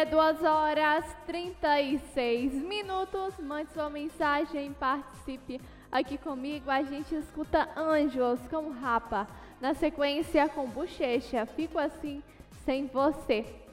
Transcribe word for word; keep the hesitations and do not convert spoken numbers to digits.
duas horas e trinta e seis minutos. Mande sua mensagem, participe aqui comigo. A gente escuta Anjos com Rapa. Na sequência, com Bochecha, Fico Assim Sem Você.